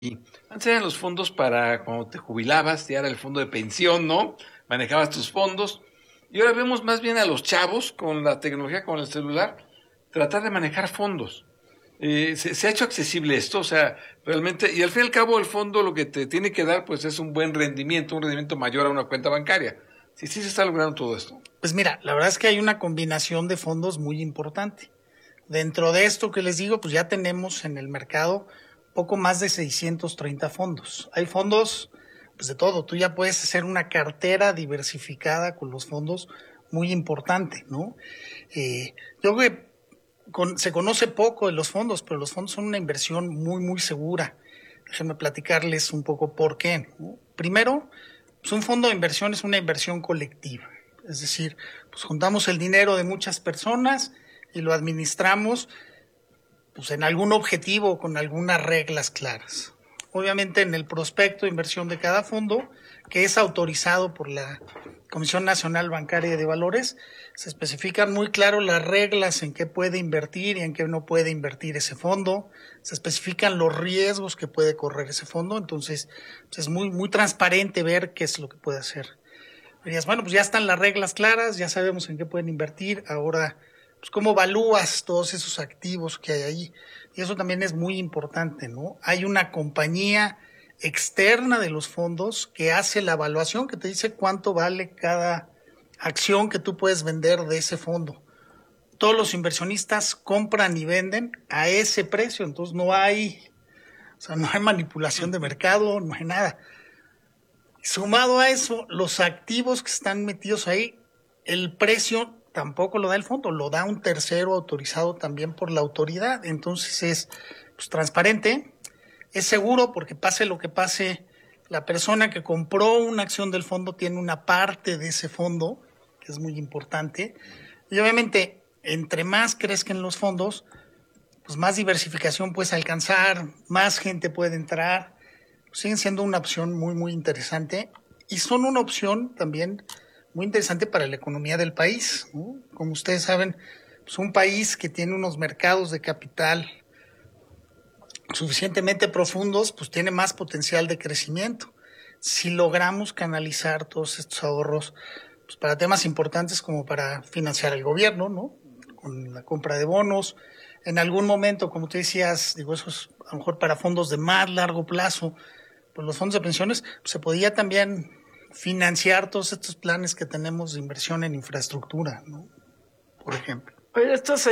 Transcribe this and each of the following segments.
Y antes eran los fondos para cuando te jubilabas, ya era el fondo de pensión, ¿no? Manejabas tus fondos. Y ahora vemos más bien a los chavos con la tecnología, con el celular, tratar de manejar fondos. Se ha hecho accesible esto, o sea, realmente, y al fin y al cabo el fondo lo que te tiene que dar pues es un buen rendimiento, un rendimiento mayor a una cuenta bancaria. Sí, sí se está logrando todo esto. Pues mira, la verdad es que hay una combinación de fondos muy importante. Dentro de esto que les digo, pues ya tenemos en el mercado poco más de 630 fondos. Hay fondos, pues de todo. Tú ya puedes hacer una cartera diversificada con los fondos muy importante, ¿no? Yo creo que se conoce poco de los fondos, pero los fondos son una inversión muy, muy segura. Déjenme platicarles un poco por qué, ¿no? Primero, pues un fondo de inversión es una inversión colectiva. Es decir, pues juntamos el dinero de muchas personas y lo administramos pues en algún objetivo con algunas reglas claras. Obviamente en el prospecto de inversión de cada fondo, que es autorizado por la Comisión Nacional Bancaria de Valores, se especifican muy claro las reglas en qué puede invertir y en qué no puede invertir ese fondo, se especifican los riesgos que puede correr ese fondo, entonces pues es muy, muy transparente ver qué es lo que puede hacer. Dirías, bueno, pues ya están las reglas claras, ya sabemos en qué pueden invertir, ahora, pues cómo evalúas todos esos activos que hay ahí. Y eso también es muy importante, ¿no? Hay una compañía externa de los fondos que hace la evaluación, que te dice cuánto vale cada acción que tú puedes vender de ese fondo. Todos los inversionistas compran y venden a ese precio, entonces no hay manipulación de mercado, no hay nada. Sumado a eso, los activos que están metidos ahí, el precio tampoco lo da el fondo, lo da un tercero autorizado también por la autoridad. Entonces es pues, transparente, es seguro porque pase lo que pase, la persona que compró una acción del fondo tiene una parte de ese fondo, que es muy importante. Y obviamente, entre más crezcan los fondos, pues más diversificación puedes alcanzar, más gente puede entrar. Siguen siendo una opción muy, muy interesante y son una opción también muy interesante para la economía del país, ¿no? Como ustedes saben, es un país que tiene unos mercados de capital suficientemente profundos, pues tiene más potencial de crecimiento. Si logramos canalizar todos estos ahorros pues para temas importantes como para financiar el gobierno, ¿no? Con la compra de bonos, en algún momento, como tú decías, digo, eso es a lo mejor para fondos de más largo plazo, pues los fondos de pensiones, pues se podía también financiar todos estos planes que tenemos de inversión en infraestructura, ¿no? Por ejemplo. Oye, estos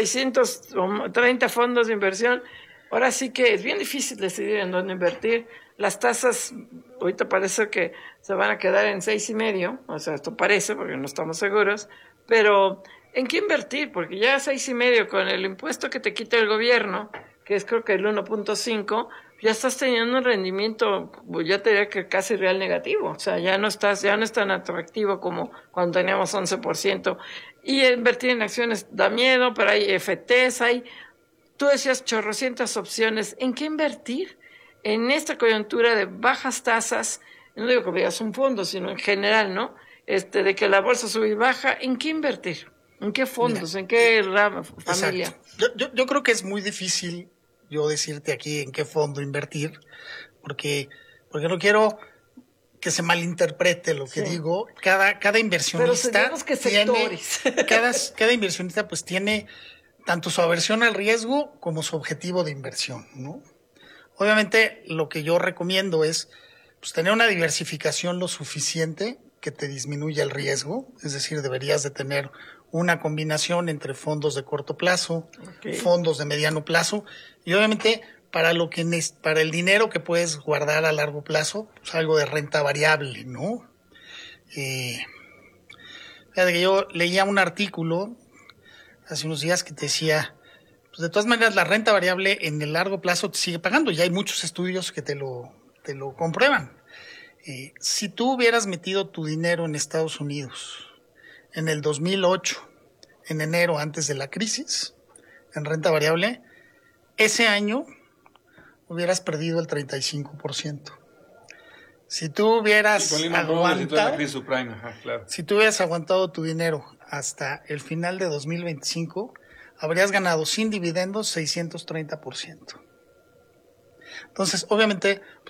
630 fondos de inversión, ahora sí que es bien difícil decidir en dónde invertir. Las tasas, ahorita parece que se van a quedar en 6.5, o sea, esto parece porque no estamos seguros, pero ¿en qué invertir? Porque ya 6.5 con el impuesto que te quita el gobierno, que es creo que el 1.5, ya estás teniendo un rendimiento, ya te diría que casi real negativo, o sea, ya no es tan atractivo como cuando teníamos 11%. Y invertir en acciones da miedo, pero hay FTs, tú decías chorrocientas opciones. ¿En qué invertir? En esta coyuntura de bajas tasas, no digo que veas un fondo, sino en general, ¿no? De que la bolsa sube y baja, ¿en qué invertir? ¿En qué fondos? Mira, ¿En qué rama, familia? Exacto. Yo creo que es muy difícil yo decirte aquí en qué fondo invertir, porque no quiero que se malinterprete lo que digo. Cada inversionista que tiene, cada inversionista pues tiene tanto su aversión al riesgo como su objetivo de inversión, ¿no? Obviamente lo que yo recomiendo es pues, tener una diversificación lo suficiente que te disminuya el riesgo, es decir, deberías de tener una combinación entre fondos de corto plazo, fondos de mediano plazo y obviamente para el dinero que puedes guardar a largo plazo, pues algo de renta variable, ¿no? Fíjate que yo leía un artículo hace unos días que te decía, pues de todas maneras la renta variable en el largo plazo te sigue pagando y hay muchos estudios que te lo comprueban. Si tú hubieras metido tu dinero en Estados Unidos en el 2008, en enero antes de la crisis, en renta variable, ese año hubieras perdido el 35%. Si tú hubieras si tú hubieras aguantado tu dinero hasta el final de 2025, habrías ganado sin dividendos 630%. Entonces, obviamente,